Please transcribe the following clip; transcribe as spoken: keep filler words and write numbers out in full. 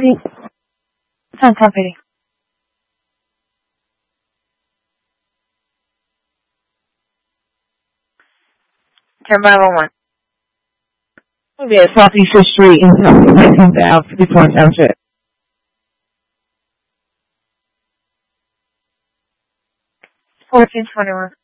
property. It's on property. Turn by one. Maybe at Southeast Street in South fifty-four Township. fourteen twenty-one.